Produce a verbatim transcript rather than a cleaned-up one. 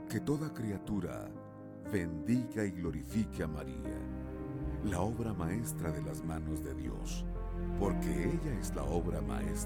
Que toda criatura bendiga y glorifique a María, la obra maestra de las manos de Dios, porque ella es la obra maestra